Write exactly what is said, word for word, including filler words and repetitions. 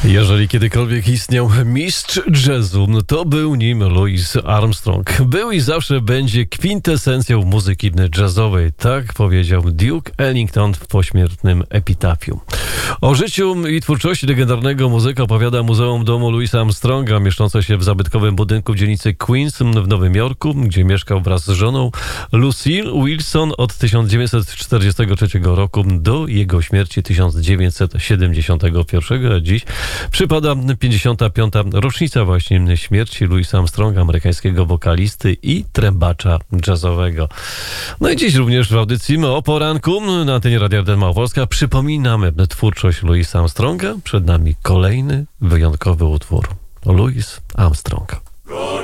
Jeżeli kiedykolwiek istniał mistrz jazzu, to był nim Louis Armstrong. Był i zawsze będzie kwintesencją muzyki jazzowej, tak powiedział Duke Ellington w pośmiertnym epitafium. O życiu i twórczości legendarnego muzyka opowiada Muzeum Domu Louisa Armstronga, mieszczące się w zabytkowym budynku w dzielnicy Queens w Nowym Jorku, gdzie mieszkał wraz z żoną Lucille Wilson od tysiąc dziewięćset czterdziestego trzeciego roku do jego śmierci tysiąc dziewięćset siedemdziesiątego pierwszego. Dziś przypada pięćdziesiąta piąta rocznica właśnie śmierci Louisa Armstronga, amerykańskiego wokalisty i trębacza jazzowego. No i dziś również w audycji o poranku na antenie Radia R D Małopolska przypominamy twórczość Louisa Armstronga. Przed nami kolejny wyjątkowy utwór. Louis Armstrong.